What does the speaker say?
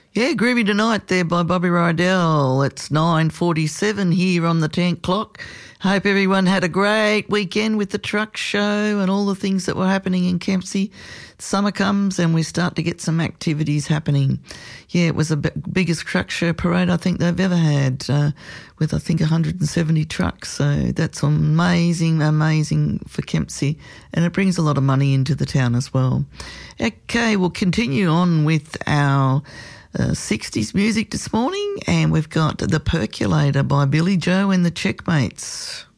Yeah, Groovy Tonight there by Bobby Rydell. It's 9:47 here on the 10 clock. Hope everyone had a great weekend with the truck show and all the things that were happening in Kempsey. Summer comes and we start to get some activities happening. Yeah, it was the biggest truck show parade I think they've ever had, with I think 170 trucks. So that's amazing for Kempsey, and it brings a lot of money into the town as well. Okay, we'll continue on with our 60s music this morning, and we've got The Percolator by Billy Joe and the Checkmates.